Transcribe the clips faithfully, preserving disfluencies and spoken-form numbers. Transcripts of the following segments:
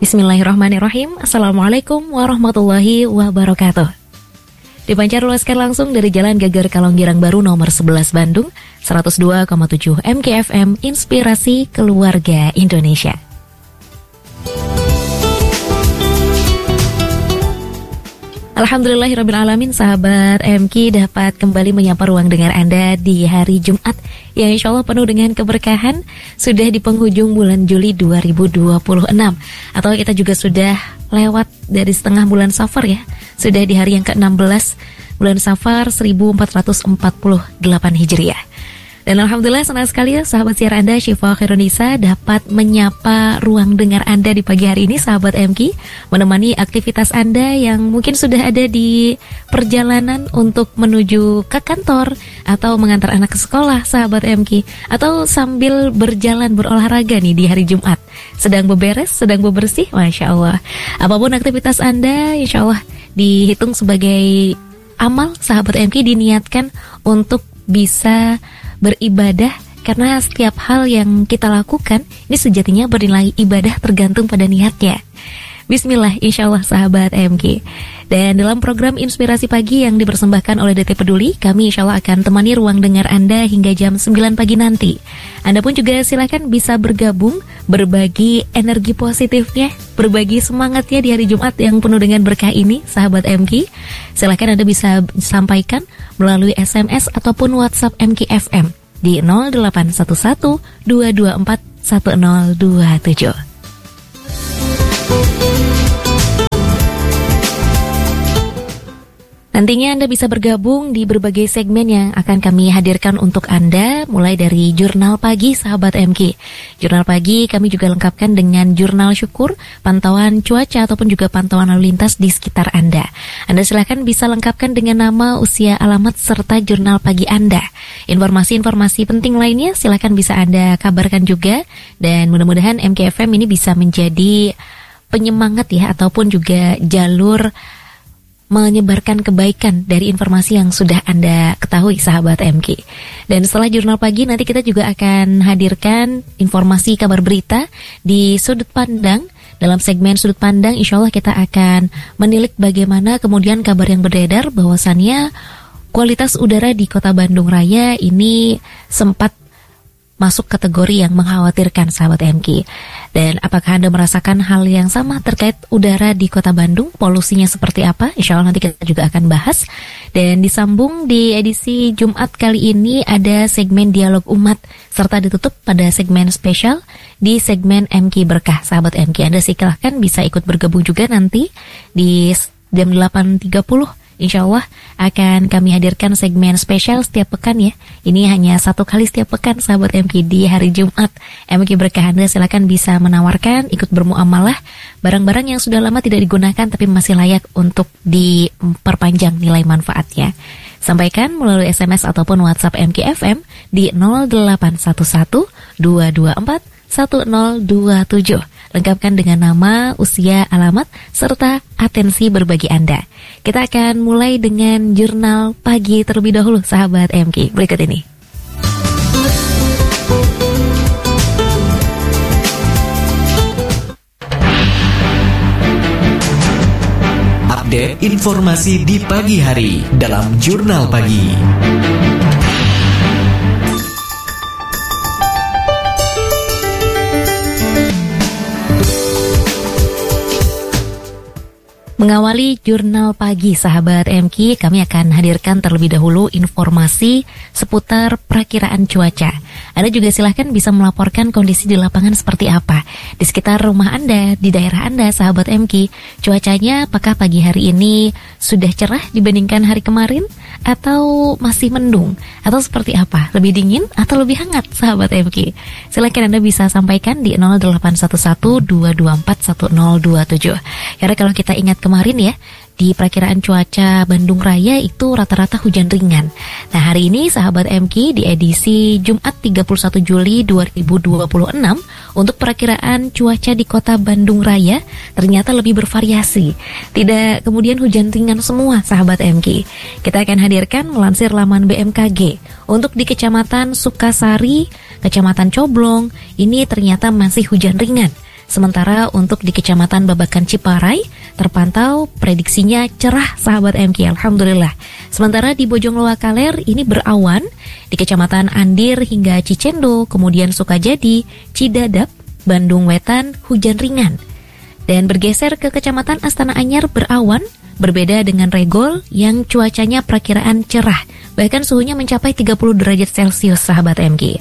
Bismillahirrahmanirrahim. Assalamualaikum warahmatullahi wabarakatuh. Dipancar luaskan langsung dari Jalan Geger Kalonggirang Baru nomor sebelas Bandung, seratus dua koma tujuh M K F M, Inspirasi Keluarga Indonesia. Alhamdulillahirrabbilalamin, sahabat M K dapat kembali menyapa ruang dengar Anda di hari Jumat yang insya Allah penuh dengan keberkahan. Sudah di penghujung bulan Juli dua ribu dua puluh enam, atau kita juga sudah lewat dari setengah bulan Safar ya. Sudah di hari yang ke enam belas bulan Safar seribu empat ratus empat puluh delapan Hijriah. Dan Alhamdulillah senang sekali ya sahabat siar Anda Syifa Khairunisa dapat menyapa ruang dengar Anda di pagi hari ini, sahabat M K, menemani aktivitas Anda yang mungkin sudah ada di perjalanan untuk menuju ke kantor atau mengantar anak ke sekolah, sahabat M K, atau sambil berjalan berolahraga nih di hari Jumat, sedang beberes, sedang bebersih, Masya Allah. Apapun aktivitas Anda, insya Allah dihitung sebagai amal, sahabat M K, diniatkan untuk bisa beribadah, karena setiap hal yang kita lakukan ini sejatinya bernilai ibadah tergantung pada niatnya. Bismillah, insya Allah sahabat M K. Dan dalam program Inspirasi Pagi yang dipersembahkan oleh D T Peduli, kami insya Allah akan temani ruang dengar Anda hingga jam sembilan pagi nanti. Anda pun juga silakan bisa bergabung, berbagi energi positifnya, berbagi semangatnya di hari Jumat yang penuh dengan berkah ini, sahabat M K. Silakan Anda bisa sampaikan melalui S M S ataupun WhatsApp M K F M di nol delapan satu satu dua dua empat satu nol dua tujuh. Nantinya Anda bisa bergabung di berbagai segmen yang akan kami hadirkan untuk Anda, mulai dari Jurnal Pagi, sahabat M K. Jurnal Pagi kami juga lengkapkan dengan Jurnal Syukur, pantauan cuaca ataupun juga pantauan lalu lintas di sekitar Anda. Anda silakan bisa lengkapkan dengan nama, usia, alamat, serta Jurnal Pagi Anda. Informasi-informasi penting lainnya silakan bisa Anda kabarkan juga, dan mudah-mudahan M K F M ini bisa menjadi penyemangat ya, ataupun juga jalur menyebarkan kebaikan dari informasi yang sudah Anda ketahui, sahabat M K. Dan setelah Jurnal Pagi nanti kita juga akan hadirkan informasi kabar berita di Sudut Pandang. Dalam segmen Sudut Pandang insya Allah kita akan menilik bagaimana kemudian kabar yang beredar bahwasannya kualitas udara di Kota Bandung Raya ini sempat masuk kategori yang mengkhawatirkan, sahabat M K. Dan apakah Anda merasakan hal yang sama terkait udara di Kota Bandung? Polusinya seperti apa? Insya Allah nanti kita juga akan bahas. Dan disambung di edisi Jumat kali ini ada segmen Dialog Umat, serta ditutup pada segmen spesial di segmen M K Berkah, sahabat M K. Anda silahkan bisa ikut bergabung juga nanti di jam delapan tiga puluh. Insya Allah akan kami hadirkan segmen spesial setiap pekan ya. Ini hanya satu kali setiap pekan, sahabat M K, di hari Jumat. M K Berkah, Anda silakan bisa menawarkan, ikut bermuamalah barang-barang yang sudah lama tidak digunakan tapi masih layak untuk diperpanjang nilai manfaatnya. Sampaikan melalui S M S ataupun WhatsApp M K F M di nol delapan satu satu dua dua empat satu nol dua tujuh. Lengkapkan dengan nama, usia, alamat, serta atensi berbagi Anda. Kita akan mulai dengan Jurnal Pagi terlebih dahulu, sahabat M K. Berikut ini. Update informasi di pagi hari dalam Jurnal Pagi. Mengawali Jurnal Pagi, sahabat M K, kami akan hadirkan terlebih dahulu informasi seputar perakiraan cuaca. Anda juga silahkan bisa melaporkan kondisi di lapangan seperti apa di sekitar rumah Anda, di daerah Anda, sahabat M K. Cuacanya apakah pagi hari ini sudah cerah dibandingkan hari kemarin, atau masih mendung, atau seperti apa? Lebih dingin atau lebih hangat, sahabat M K? Silahkan Anda bisa sampaikan di nol delapan satu satu dua dua empat satu nol dua tujuh. Karena kalau kita ingat kemarin ya, di perakiraan cuaca Bandung Raya itu rata-rata hujan ringan. Nah, hari ini sahabat M K di edisi Jumat tiga puluh satu Juli dua ribu dua puluh enam untuk perakiraan cuaca di Kota Bandung Raya ternyata lebih bervariasi. Tidak kemudian hujan ringan semua, sahabat M K. Kita akan hadirkan melansir laman B M K G. Untuk di Kecamatan Sukasari, Kecamatan Coblong, ini ternyata masih hujan ringan. Sementara untuk di Kecamatan Babakan Ciparai terpantau prediksinya cerah sahabat M K, alhamdulillah. Sementara di Bojongloa Kaler ini berawan, di Kecamatan Andir hingga Cicendo, kemudian Sukajadi, Cidadap, Bandung Wetan hujan ringan. Dan bergeser ke Kecamatan Astana Anyar berawan, berbeda dengan Regol yang cuacanya perakiraan cerah, bahkan suhunya mencapai tiga puluh derajat Celcius sahabat M K.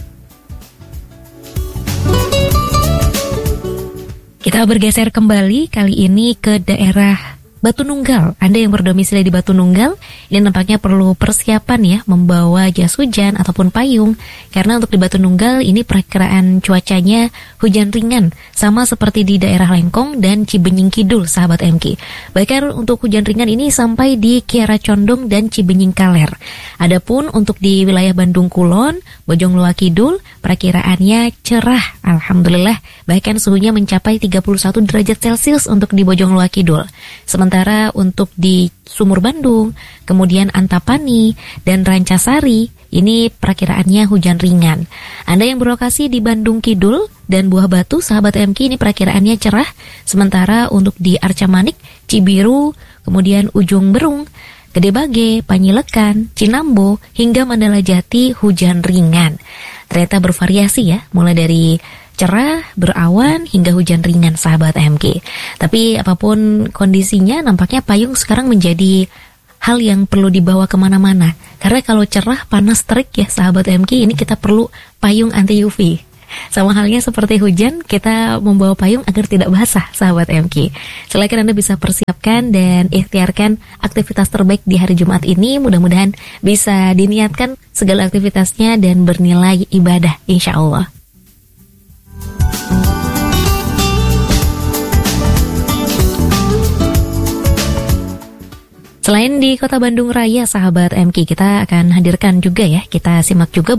Kita bergeser kembali kali ini ke daerah Batu Nunggal. Anda yang berdomisili di Batu Nunggal, ini nampaknya perlu persiapan ya, membawa jas hujan ataupun payung. Karena untuk di Batu Nunggal ini perakiraan cuacanya hujan ringan, sama seperti di daerah Lengkong dan Cibenying Kidul, sahabat M K. Bahkan untuk hujan ringan ini sampai di Kiara Condong dan Cibenying Kaler. Adapun untuk di wilayah Bandung Kulon, Bojongloa Kidul, perakiraannya cerah, alhamdulillah. Bahkan suhunya mencapai tiga puluh satu derajat Celcius untuk di Bojongloa Kidul. Sementara untuk di Sumur Bandung, kemudian Antapani, dan Rancasari, ini perakiraannya hujan ringan. Anda yang berlokasi di Bandung Kidul dan Buah Batu, sahabat M K, ini perakiraannya cerah. Sementara untuk di Arca Manik, Cibiru, kemudian Ujung Berung, Gede Bage, Panyilekan, Cinambo, hingga Mandala Jati hujan ringan. Ternyata bervariasi ya, mulai dari cerah, berawan, hingga hujan ringan sahabat M K. Tapi apapun kondisinya, nampaknya payung sekarang menjadi hal yang perlu dibawa kemana-mana. Karena kalau cerah, panas terik ya sahabat M K, ini kita perlu payung anti U V. Sama halnya seperti hujan, kita membawa payung agar tidak basah sahabat M K. Silakan Anda bisa persiapkan dan ikhtiarkan aktivitas terbaik di hari Jumat ini. Mudah-mudahan bisa diniatkan segala aktivitasnya dan bernilai ibadah insya Allah. Selain di Kota Bandung Raya, sahabat M K, kita akan hadirkan juga ya, kita simak juga